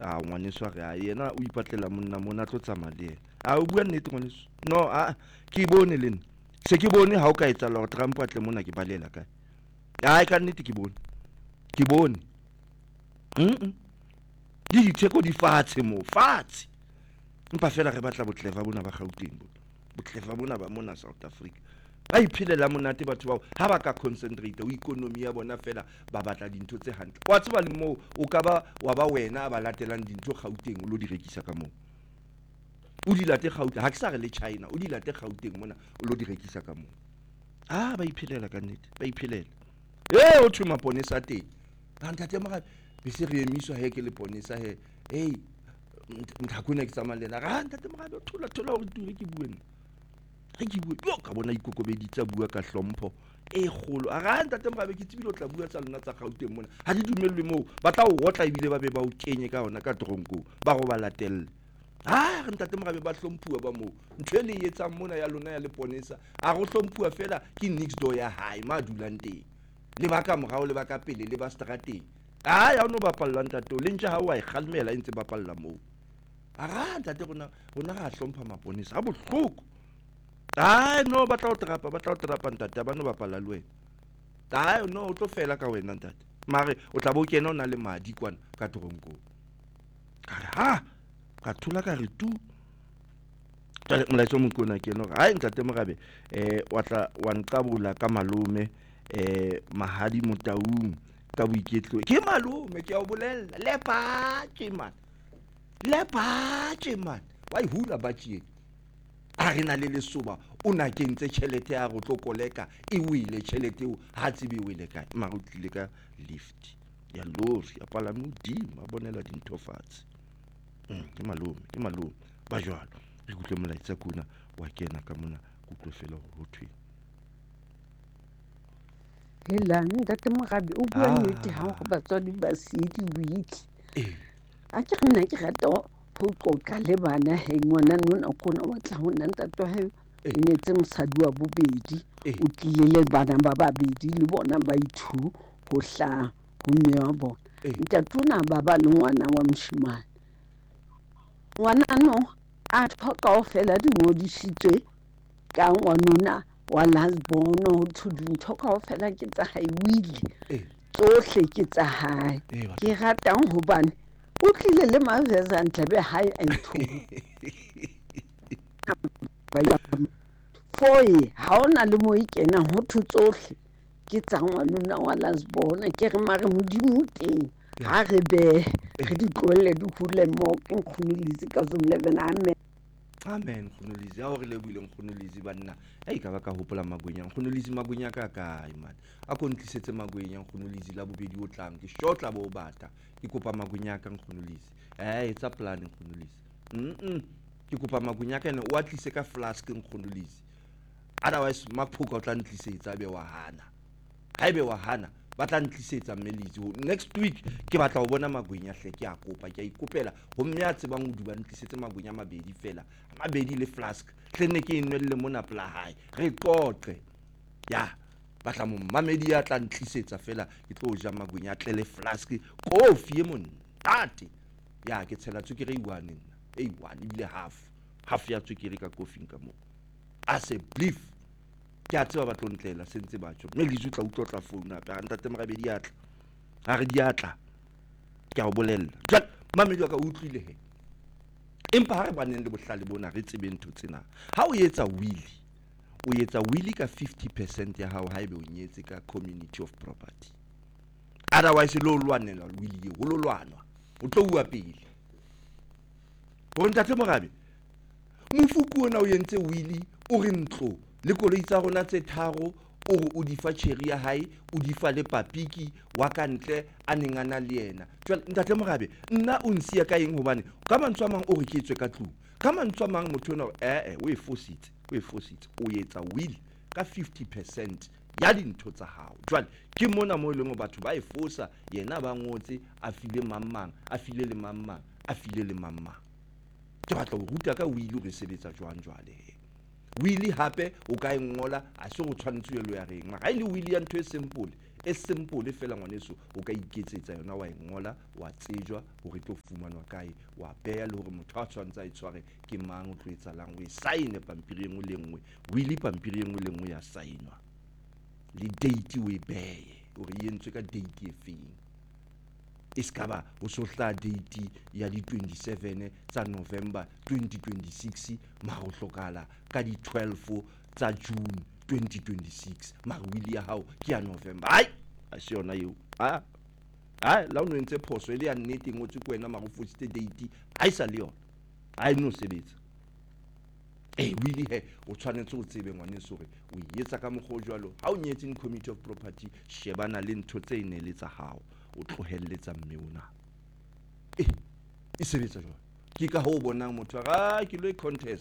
ngwaneso re a yena o ipatlela monna mona tlo tsamaya le yena o bua nnete ngwaneso no ke bone le nna se ke bone ha o ka etsa la Trump a tle mona ke balela kae ka nnete ke bone di ditheko di fatshe mo fatshe empa fela re batla botleva bona ba Gauteng botleva bona ba mona South Africa ba iphelela monate batho bao ha ba ka concentrate o economy ya bona fela ba batla dintho tse hantle wa tseba le mo o ka ba wa ba wena ba latelang dintho Gauteng o lo di rekisa ka mo o di late Gauteng ha ke sa re le China o di late Gauteng mona o lo di rekisa ka mo ba iphelela ka nnete ba iphelela o thuma ponesa teng ntate Mogabe be se re emiswa he ke le ponesa he nthakona ke tsamaya lena ntate Mogabe thola hore ture ke bueng yo ka bona ikokobeditsa bua ka hlompho kgolo ntate Mogabe ke tsebile o tla bua tsa lona tsa Gauteng mona ha di dumellwe moo ba tla o otla ebile ba be ba o kenye ka ona ka tronko ba go ba latelle ntate Mogabe ba hlomphuwa ba moo ntho e le etsang mona ya lona ya leponesa go hlomphuwa fela ke next door ya hae ma dulang teng le ba ka morao le ba ka pele le ba strateng ya o no bapalla ntate le ntse ha wa ikgalmela ntse bapalla moo ntate rona ga hlompha maponesa a bohloko no ba tla o trapa ntate ba no bapala le wena no o tlo fela ka wena ntate mare o tla bo kena o na le madi kwana ka tronko ka thula ka re tu molaetso mokona ke no ntate Mogabe wa nqabula ka malome Mahadi Motaung ka boiketlo ke malome ke a o bolella le patse man wa hula batjie re na le lesoba o na kentse tšhelete ya go tlo koleka e wile tšhelete eo ha tsebe e wile kae mara o tlile ka lift ya lori ya palame modimo a bonela dintho fatshe ke malome ba jwalo re kutlwe molaetsa kuna wa kena ka mona kutlwe fela go thwe ntate Mogabe o bua nnete ha go batswadi ba sedi boitle a ke nna ke rata go qoqa le bana ngwana nona kona o batla ho nna ntate ha netse mosadi wa bobedi o tlile le bana ba babedi le bona ba ithu ho hla ho mme wa bona ntatuna ba le ngwana wa moshimane ngwana no a kaofela di ngodisitswe ka ngwanona wa lasbono ho thudintho kaofela ke tsa hae wili tsohle ke tsa hae ke ratang hobane o tlile le maveza ntlabe hae a ithu foye ha ona le mo ikena ho thu tsohle ke tsa ngwanona wa lasbona ke re mare modimo teng ha re be re di tlohelle di hule mo ke Nkgonolizi ka Zone 11 amen Nkgonolizi ha o re lebile Nkgonolizi banna ka ba ka hopola Magwenya Nkgonolizi Magwenya ka kae man a ko ntlisetse Magwenya Nkgonolizi la bobedi o tlang ke shotla bo bata ke kopa Magwenya ka Nkgonolizi etsa plan Nkgonolizi ke kopa Magwenya ka ene o atlise ka flask Nkgonolizi otherwise maphuka o tla ntlisetsa be wa hana haebe wa hana ba tla ntlisetsa Mmelizi next week ke batla ho bona Magwenya hle ke a kopa ke a ikopela ho mme a tsebang ho duba ntlisetse Magwenya mabedi fela mabedi le flask hle ne ke inwelle mona pla hae re qoqe batla mo mamedi ya tla ntlisetsa fela ke tlo ja Magwenya tle le flask coffee e montate ke tshela tswekere one ebile half ya tswekere ka coffee ka mo as a belief ke a tseba ba tlo ntlela sentse batho Mmelizi tla utlotla phone apa ntate Mogabe diatla ke a o bolella jwale mamedi ka utlwile he empa ha re baneng le bohlale bona re tsebe ntho tsena ha o etsa will ka 50% ya hao haebe o nyetse ka community of property otherwise lo lwanela will ye o lo lwanwa o tlo bua pele bo ntate Mogabe mofuku ona o yentse will o re ntlo le koloi tsa rona tse tharo o di fa cherry ya hae o di fa le papiki wa ka ntle a nengana le yena jwale ntate Mogabe nna o nsia ka eng hobane ka mantswe mang o re ke etswe ka tlung ka mantswe mang motho ona o e fositse o etsa will ka 50% ya dintho tsa hao jwale ke mona mo leng batho ba e fosa yena ba ngotse a file mammang a file le mammang a file le mammang ke batla ho ruta ka will re sebetsa jwale will hape o ka ngola a se go tshwantswe lo ya reng mara ile will ya ntho e simple e simple fela ngwaneso o ka iketsetsa yona wa ngola wa tsejwa hore tlo fumanwa kae wa beya le hore motho a tshwantsa itshware ke mang o tlo etsalang o e sign pampiri engwe le engwe wili pampiri engwe le engwe ya signwa le date o e beye hore e entswe ka date e feng e ska ba o so hla date ya di 27 tsa November 2026 mara o hlokala ka di 12 tsa June 2026 mara wili ya hao ke ya November ai a se yona eo la o no ntse phoso ile ya nnete ngotse ko wena mara o fositse date ai sa le yona ai no sebetsa wili he o tshwanetse o tsebe ngwaneso hore o etsa ka mogho jwalo ha o nyetse in committee of property shebana le ntho tse inele tsa hao o tlohelletsa mme ona e sebetsa jwalo ke ka ho bonang motho ke lo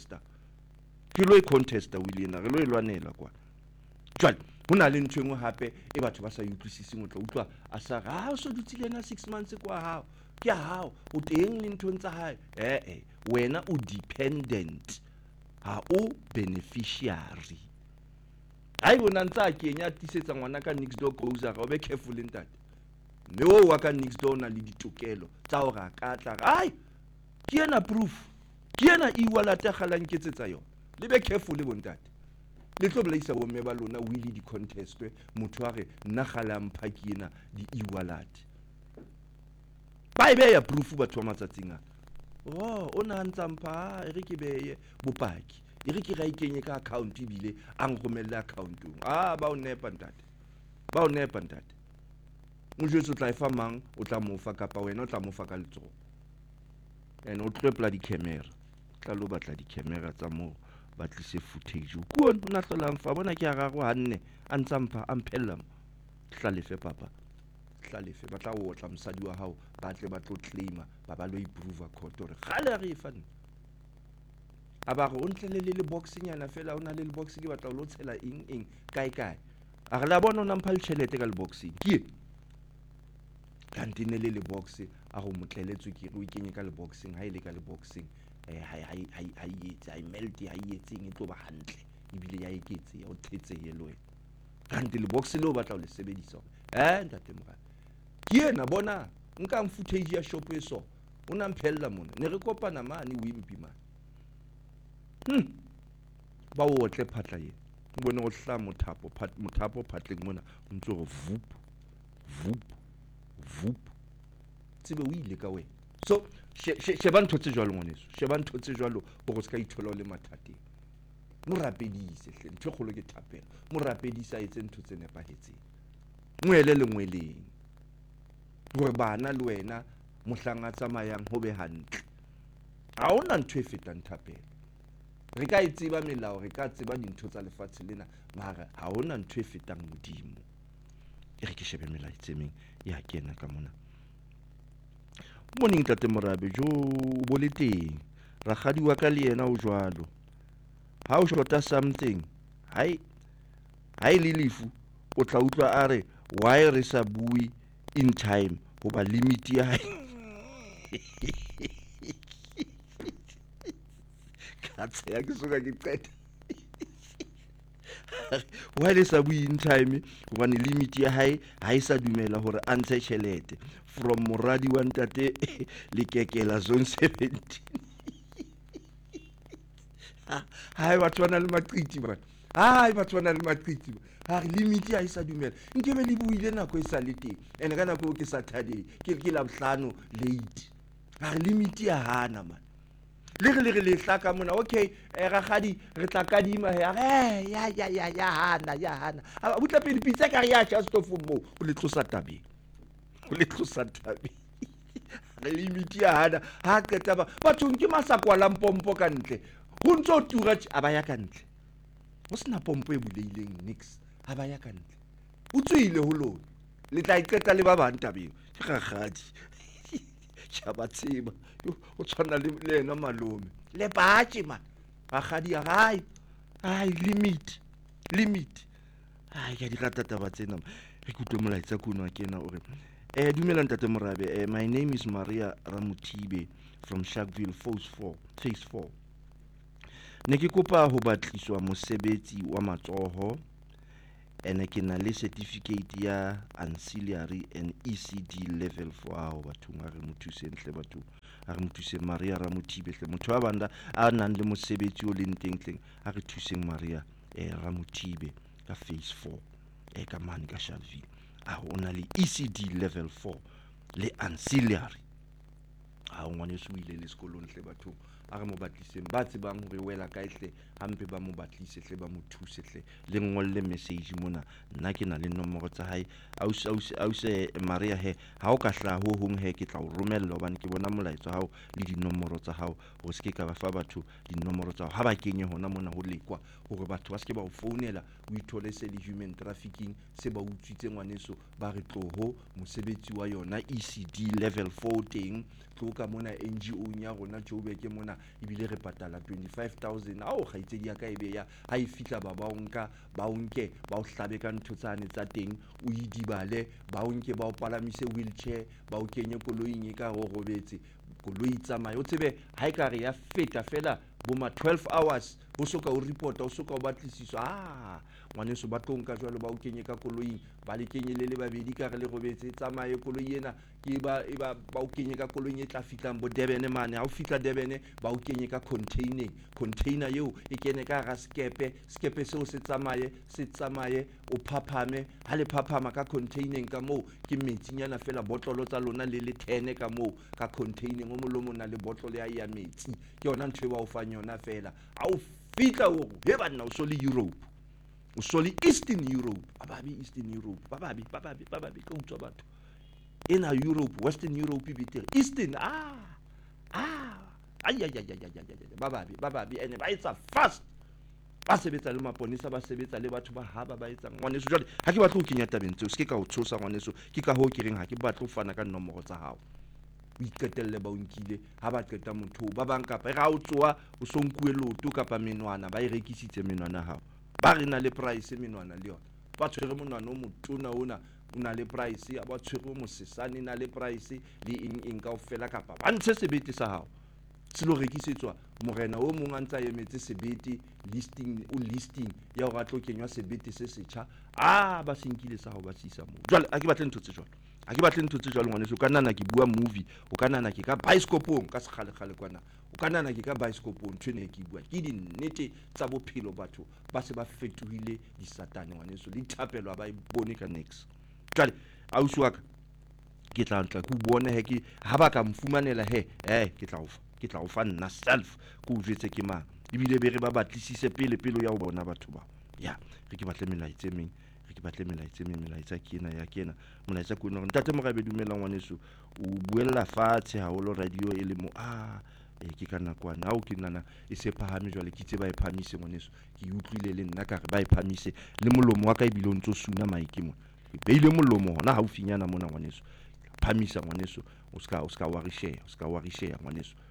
e contesta wili ena re lo e lwanela kwa jwale hona le ntho engwe hape e batho ba sa utlwisising o tla utlwa a sa o so dutsile na 6 months kwa hao ke hao o teng le ntho tsa hae wena o dependent ha o beneficiary ai bona ntsa kenya tisetsa ngwana ka next door closer ga o be careful ntate mme o wa ka next door na le ditokelo tsa hore a ka tla ke ena proof ke ena e-wallet ya galang ke tsetsa yona le be careful le bontate le tlo blaisa bo mme ba lona wili di contest motho a re nna gala mphaki ena di e-wallet ba be ya proof batho ba matsatsing a o na ntsa mpha e re ke beye bopaki e re ke ga ikenye ka account bile a ngomelle accountong ba o nepa ntate o jetso tla ifa mang o tla mofa kapa wena o tla mofa ka letsogo ene o tlepla di camera tla lo batla di camera tsa mo ba tlise footage o kuona o na hlolang fa bona ke a gago hanne a ntsa mpha a mphella hlalefe papa hlalefe ba tla o tla msadi wa hao ba tle ba tlo claima ba lo improve court hore gale re fa nne a ba go ntlele le boxing yana fela ona le boxing ke batla o lo tshela eng kae a re la bona ona mpha le tšhelete ka le boxing ke kantine le box a go motleletswe ke re o ikenye ka le boxing ha ile ka le boxing ha yetse I melt ha yetseng e tlo ba hantle ebile ya eketse ya o thetse ye lo kanti le box le o batla o le sebedisa ntate morabe ke ena bona nka footage ya shop e so una mphella mona ne re kopana mane Wimpy man ba o tle phatla ye o bone go hla mothapo phatleng mona o ntse go vup tsebe o ile ka we so sheba ntho tse jwalo ngwaneso sheba ntho tse jwalo go se ka ithola o le mathateng mo rapedise hle ntho kgolo ke thapela mo rapedisa etse ntho tse nepahetseng moele le ngweleng gore bana le wena mohlang a tsamayang ho be hantle ha ona ntho e fetang thapela re ka itseba melao re ka tseba dintho tsa lefatshe lena mara ha ona ntho e fetang modimo e re ke shebe melao tsemeng ya kena ka mona morning tate morabe jo bo le teng ragadi wa ka le yena o jwalo ha o shota something hai le lefu o tla utlwa a re why re sa bui in time goba limit ya hae ka tsaya ke soka ke qeta why le sa bui in time goba ni limit ya hae ha e sa dumela hore a ntshe tšhelete from moradi wa ntate le kekela zone 17 hai batho bana le maqiti bana batho bana le maqiti ha limit ya isa dumela nke be le buile nako e sa le teng ene ka nako ke Saturday ke la bohlano late ha limit ya hana man le re le hlaka mona okay ragadi re tla kadima ya hana a butla pele pizza ka ya cha stofu mo o le tlosa tabeng re limit ya hana ha qeta batho ke masakwa la mpompo ka ntle ho ntso tura a ba ya ka ntle ho sena pompo e buleileng nix a ba ya ka ntle o tswile ho lona le tla iqeta le ba bang tabeng ke ragadi tšhaba tseba o tshwana le ena malome le batše man ragadi ya hai limit ke di rata taba tsena re kutlwe molaetsa kuno wa kena ore dumela ntate morabe my name is Maria Ramutibe from Sharkville phase 4 ne ke kopa ho batliswa mosebetsi wa matsoho ene ke na le certificate ya ancillary and ECD level 4 ao bathong a re mo thuseng hle bathong a re mo thuseng Maria Ramothibe hle motho wa banda a nang le mosebetsi o leng teng a re thuseng Maria Ramothibe ka phase 4 ka mane ka Sharpeville a o na le ECD level 4 le ancillary a o ngwane se o ile le sekolong hle bathong a re mo batliseng ba tsebang hore wela ka hle hampe ba mo batlise hle ba mo thuse hle le ngolle message mona nna ke na le nomoro tsa hae ause Maria he ha o ka hla ho hong he ke tla o romella hobane ke bona molaetsa hao le dinomoro tsa hao ho se ke ka ba fa batho dinomoro tsa hao ha ba kenye hona mona ho lekwa hore batho ba se ke ba o founela o ithole se le human trafficking se ba utswitse ngwaneso ba re tloho mosebetsi wa yona ECD level 4 teng tlo ka mona NGO nya rona Joburg mona ibile re patala 25,000 ao kgaitsedi ya ka ebe ya ha e fitla ba o nka ba o nke ba o hlabe ka ntho tsane tsa teng o idibale ba o nke ba o palamise wheelchair ba o kenye koloing e ka go robetse koloi tsamaya o tsebe ha e ka re ya feta fela bo ma 12 hours o soka o reporta o soka o batlisiswa ngwaneso ba tonka jwalo ba o kenye ka koloing ba le kenye le babedi ka re le robetse tsamaye koloi ena ke ba o kenye ka koloing e tla fitlang bo Durban mane ha o fitla Durban ba o kenye ka container eo e kene ka ga skepe seo se tsamaye o phaphame ha le phaphama ka container ka moo ke metsinyana fela botlolo tsa lona le 10 ka moo ka container mo molomo na le botlolo ya metsi ke yona ntwe ba o fanya yona fela a o fitla o he bana o so le Europe o so le Eastern Europe Eastern Europe bababi ka utswa batho ena Europe Western Europe bitere Eastern bababi ene ba etsa fast ba sebetsa le maponisa ba sebetsa le batho ba haba ba etsa ngwaneso jwale ha ke batla ho kenya tabeng tseo se ke ka o tshosa ngwaneso ke ka ho ke reng ha ke batla ho fana ka nomoro tsa hao o iqetelle ba o nkile ha ba qeta motho ba bang kapa ga o tsoa o so nkuwe loto kapa menwana ba e rekisitse menwana hao ba re na le price menwana le yona ba tshwere monwana o motona ona o na le price a ba tshwere mo sesane na le price le eng kaofela kapa ba ntshe sebete sa hao se lo rekisetswa morena o mong a ntsa emetse sebete listing ya hore a tlo kenywa sebete se setjha ba senkile sa hao ba sisa mo jwale a ke batle ntho tse jwalo a ke batle ntho tse jwalo ngwaneso o ka nana ke bua movie o ka nana ke ka bioscope ka sekgale kwana o ka nana ke ka bioscope ntho ne ke bua ke di nnete tsa bophelo batho ba se ba fetohile di satane ngwaneso le thapelo ba e bone ka next jwale a uswa ka ke tla ke bone he ke ha ba ka mfumanela ke tla o fa nna self ko o jetse ke mang ebile be re ba batlisise pele ya ho bona batho ba ya re ke batle melaetsa meng melaetsa ke ena molaetsa ko nna ntate Morabe dumela ngwaneso o buella fatshe haholo radio e le mo ke ka nakwana ha o ke nana e se phahame jwale ke itse ba e phamise ngwaneso ke utlwile le nna ka re ba e phamise le molomo wa ka e bile o ntso suna maike mo ke beile molomo hona haufinyana mona ngwaneso phamisa ngwaneso o ska wa re share ngwaneso